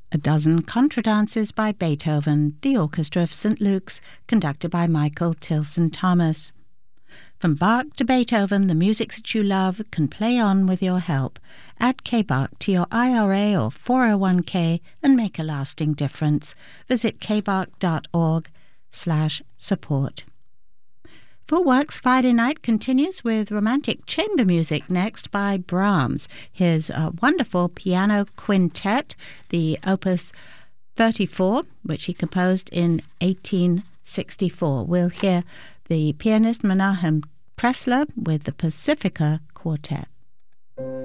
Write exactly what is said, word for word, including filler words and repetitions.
A dozen contradances by Beethoven, the Orchestra of Saint Luke's, conducted by Michael Tilson Thomas. From Bach to Beethoven, the music that you love can play on with your help. Add K-Bach to your I R A or four oh one k and make a lasting difference. Visit kbach.org slash support. Footworks Friday night continues with romantic chamber music next by Brahms. His uh, wonderful piano quintet, the Opus thirty-four, which he composed in eighteen sixty-four. We'll hear the pianist Menahem Pressler with the Pacifica Quartet.